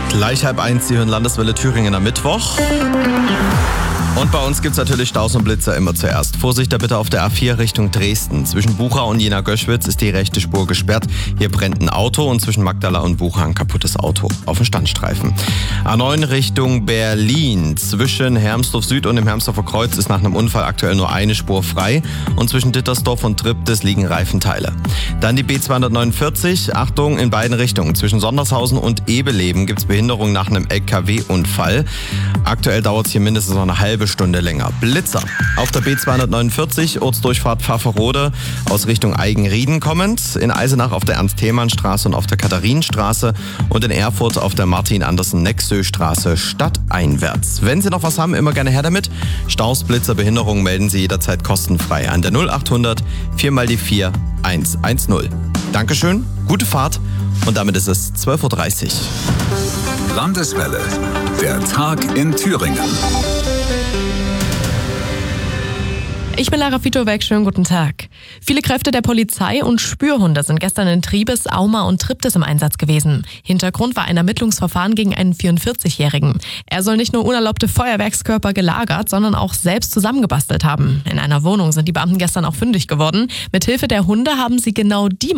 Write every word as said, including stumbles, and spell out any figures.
Gleich halb eins, Sie hören Landeswelle Thüringen am Mittwoch. Und bei uns gibt es natürlich Staus und Blitzer immer zuerst. Vorsicht da bitte auf der A vier Richtung Dresden. Zwischen Bucha und Jena-Göschwitz ist die rechte Spur gesperrt. Hier brennt ein Auto und zwischen Magdala und Bucha ein kaputtes Auto auf dem Standstreifen. A neun Richtung Berlin. Zwischen Hermsdorf Süd und dem Hermsdorfer Kreuz ist nach einem Unfall aktuell nur eine Spur frei. Und zwischen Dittersdorf und Triptis liegen Reifenteile. Dann die B zweihundertneunundvierzig. Achtung, in beiden Richtungen. Zwischen Sondershausen und Ebeleben gibt es Behinderung nach einem L K W-Unfall. Aktuell dauert es hier mindestens noch eine halbe Stunde länger. Blitzer. Auf der B zweihundertneunundvierzig, Ortsdurchfahrt Pfafferode, aus Richtung Eigenrieden kommend. In Eisenach auf der Ernst-Thälmann-Straße und auf der Katharinenstraße. Und in Erfurt auf der Martin-Andersen-Nexö-Straße stadteinwärts. Wenn Sie noch was haben, immer gerne her damit. Staus, Blitzer, Behinderungen melden Sie jederzeit kostenfrei an der null achthundert vier mal die vier eins eins null. Dankeschön, gute Fahrt und damit ist es zwölf Uhr dreißig. Landeswelle. Der Tag in Thüringen. Ich bin Lara Fitowek, schönen guten Tag. Viele Kräfte der Polizei und Spürhunde sind gestern in Triebes, Auma und Triptis im Einsatz gewesen. Hintergrund war ein Ermittlungsverfahren gegen einen vierundvierzig-Jährigen. Er soll nicht nur unerlaubte Feuerwerkskörper gelagert, sondern auch selbst zusammengebastelt haben. In einer Wohnung sind die Beamten gestern auch fündig geworden. Mithilfe der Hunde haben sie genau die